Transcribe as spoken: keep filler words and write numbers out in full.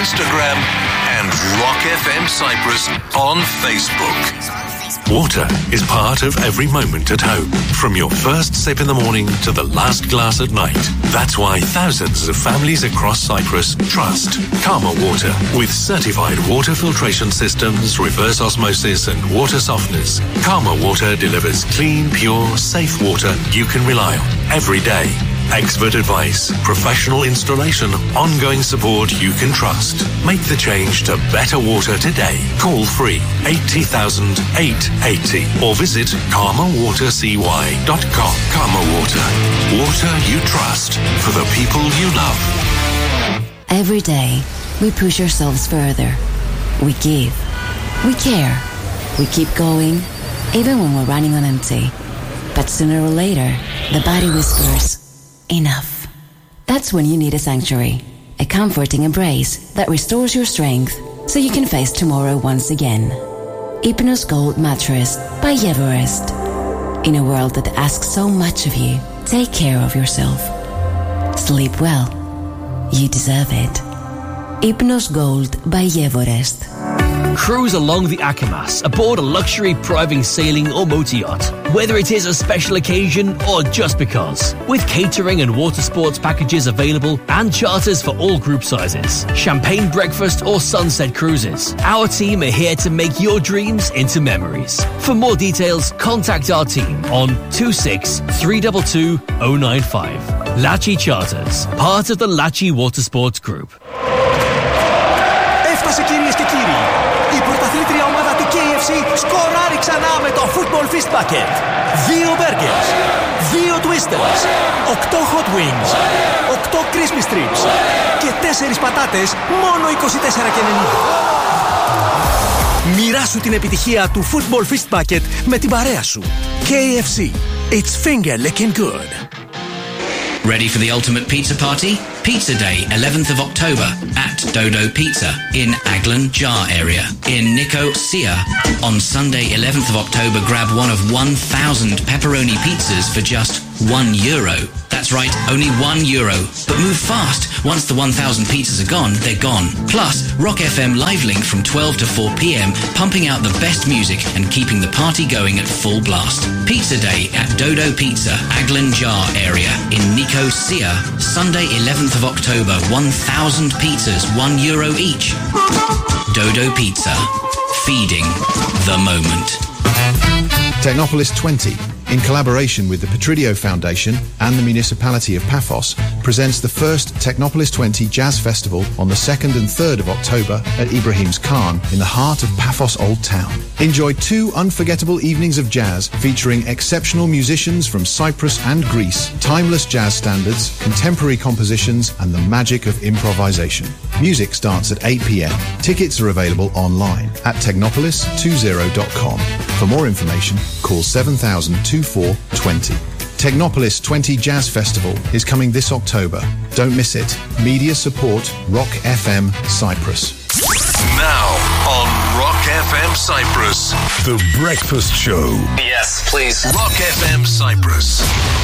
Instagram and Rock F M Cyprus on Facebook. Water is part of every moment at home, from your first sip in the morning to the last glass at night. That's why thousands of families across Cyprus trust Karma Water. With certified water filtration systems, reverse osmosis and water softeners, Karma Water delivers clean, pure, safe water you can rely on every day. Expert advice, professional installation, ongoing support you can trust. Make the change to better water today. Call free eighty thousand eight eighty or visit karma water c y dot com. Karma Water. Water you trust for the people you love. Every day, we push ourselves further. We give. We care. We keep going, even when we're running on empty. But sooner or later, the body whispers, enough. That's when you need a sanctuary, a comforting embrace that restores your strength so you can face tomorrow once again. Hypnos Gold Mattress by Everest. In a world that asks so much of you, take care of yourself. Sleep well. You deserve it. Hypnos Gold by Everest. Cruise along the Akamas aboard a luxury private sailing or motor yacht. Whether it is a special occasion or just because. With catering and water sports packages available and charters for all group sizes. Champagne breakfast or sunset cruises. Our team are here to make your dreams into memories. For more details, contact our team on two six three two two zero nine five. Lachi Charters, part of the Lachi Watersports Group. Έφτασε, κυρίες και κύριοι. Η πρωταθλήτρια ομάδα του κέι εφ σι σκοράρει ξανά με το Football Fist Bucket. Δύο burgers, δύο twisters, οκτώ hot wings, οκτώ crispy strips και τέσσερις πατάτες μόνο είκοσι τέσσερα και ενενήντα. Μοιράσου την επιτυχία του Football Fist Bucket με την παρέα σου. κέι εφ σι. It's finger licking good. Ready for the ultimate pizza party? Pizza Day, eleventh of October at Dodo Pizza in Aglan Jar area in Nicosia. On Sunday, eleventh of October, grab one of one thousand pepperoni pizzas for just one euro. That's right, only one euro. But move fast. Once the one thousand pizzas are gone, they're gone. Plus, Rock F M live link from twelve to four p.m, pumping out the best music and keeping the party going at full blast. Pizza Day at Dodo Pizza, Aglan Jar area in Nicosia. Sunday, eleventh of October, one thousand pizzas, one euro each. Dodo Pizza, feeding the moment. Technopolis twenty, in collaboration with the Petridio Foundation and the municipality of Paphos, presents the first Technopolis twenty Jazz Festival on the second and third of October at Ibrahim's Khan in the heart of Paphos Old Town. Enjoy two unforgettable evenings of jazz featuring exceptional musicians from Cyprus and Greece, timeless jazz standards, contemporary compositions, and the magic of improvisation. Music starts at eight p.m. Tickets are available online at technopolis twenty dot com. For more information, call seven thousand twenty-four twenty. Technopolis twenty Jazz Festival is coming this October. Don't miss it. Media support Rock F M Cyprus. Now on Rock F M Cyprus, The Breakfast Show. Yes, please. Rock F M Cyprus.